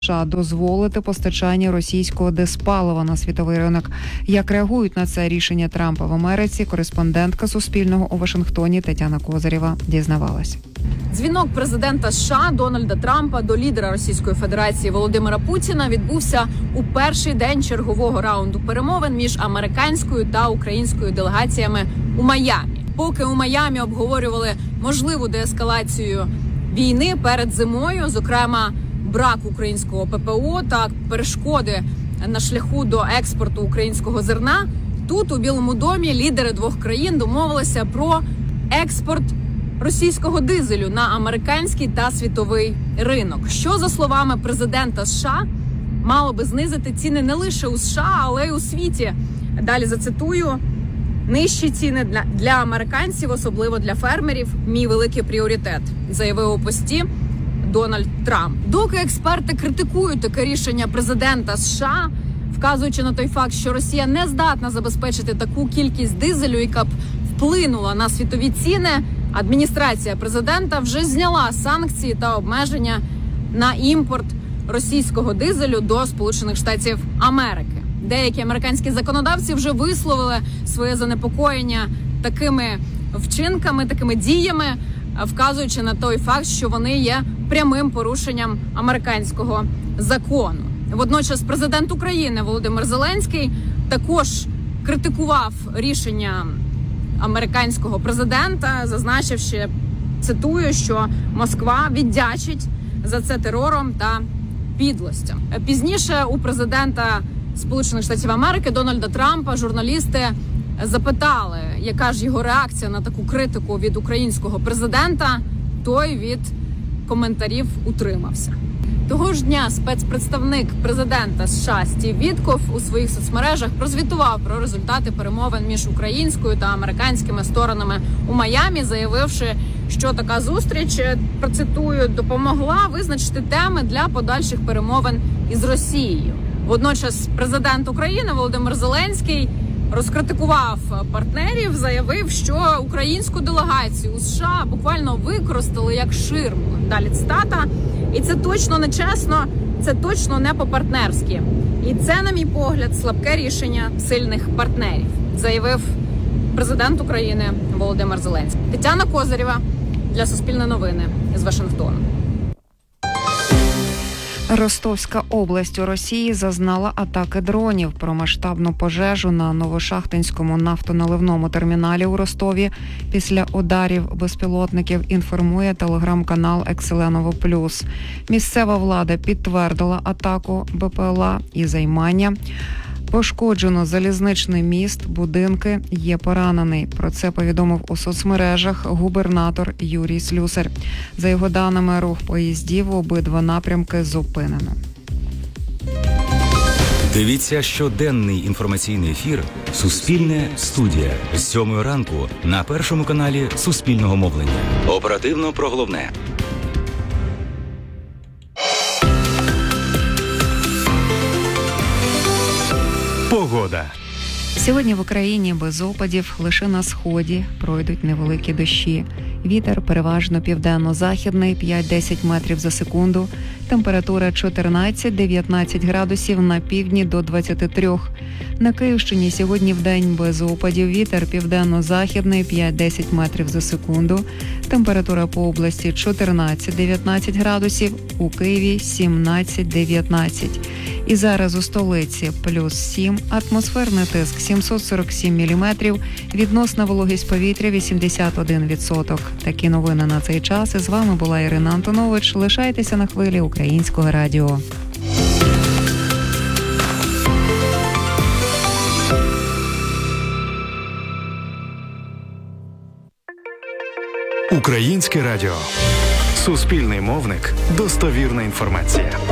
США дозволити постачання російського диспалива на світовий ринок. Як реагують на це рішення Трампа в Америці, кореспондентка Суспільного у Вашингтоні Тетяна Козирєва дізнавалась. Дзвінок президента США Дональда Трампа до лідера Російської Федерації Володимира Путіна відбувся у перший день чергового раунду перемовин між американською та українською делегаціями у Майамі. Поки у Майамі обговорювали можливу деескалацію війни перед зимою, зокрема брак українського ППО та перешкоди на шляху до експорту українського зерна, тут у Білому домі лідери двох країн домовилися про експорт російського дизелю на американський та світовий ринок, що, за словами президента США, мало би знизити ціни не лише у США, але й у світі. Далі зацитую: «Нижчі ціни для американців, особливо для фермерів, мій великий пріоритет», заявив у пості Дональд Трамп. Доки експерти критикують таке рішення президента США, вказуючи на той факт, що Росія не здатна забезпечити таку кількість дизелю, яка б вплинула на світові ціни, адміністрація президента вже зняла санкції та обмеження на імпорт російського дизелю до Сполучених Штатів Америки. Деякі американські законодавці вже висловили своє занепокоєння такими вчинками, такими діями, вказуючи на той факт, що вони є прямим порушенням американського закону. Водночас президент України Володимир Зеленський також критикував рішення американського президента, зазначивши, цитую, що Москва віддячить за це терором та підлостям. Пізніше у президента Сполучених Штатів Америки Дональда Трампа журналісти запитали, яка ж його реакція на таку критику від українського президента. Той від коментарів утримався. Того ж дня спецпредставник президента США Стів Віткоф у своїх соцмережах прозвітував про результати перемовин між українською та американськими сторонами у Майамі, заявивши, що така зустріч, процитую, допомогла визначити теми для подальших перемовин із Росією. Водночас президент України Володимир Зеленський розкритикував партнерів, заявив, що українську делегацію у США буквально використали як ширму. Далі цитата: «І це точно не чесно, це точно не по-партнерськи. І це, на мій погляд, слабке рішення сильних партнерів», заявив президент України Володимир Зеленський. Тетяна Козирєва для Суспільне новини з Вашингтону. Ростовська область у Росії зазнала атаки дронів. Про масштабну пожежу на Новошахтинському нафтоналивному терміналі у Ростові після ударів безпілотників інформує телеграм-канал Екселеново Плюс. Місцева влада підтвердила атаку БПЛА і займання. Пошкоджено залізничний міст, будинки, є поранений. Про це повідомив у соцмережах губернатор Юрій Слюсар. За його даними, рух поїздів в обидва напрямки зупинено. Дивіться щоденний інформаційний ефір «Суспільне студія» з 7 ранку на Першому каналі Суспільного мовлення. Оперативно про головне. Погода. Сьогодні в Україні без опадів, лише на сході пройдуть невеликі дощі. Вітер переважно південно-західний, 5-10 метрів за секунду. Температура 14-19 градусів, на півдні до 23. На Київщині сьогодні вдень без опадів. Вітер південно-західний, 5-10 метрів за секунду. Температура по області 14-19 градусів, у Києві 17-19. І зараз у столиці плюс 7, атмосферний тиск 747 міліметрів, відносна вологість повітря 81%. Такі новини на цей час. І з вами була Ірина Антонович. Лишайтеся на хвилі Українського радіо. Українське радіо. Суспільний мовник. Достовірна інформація.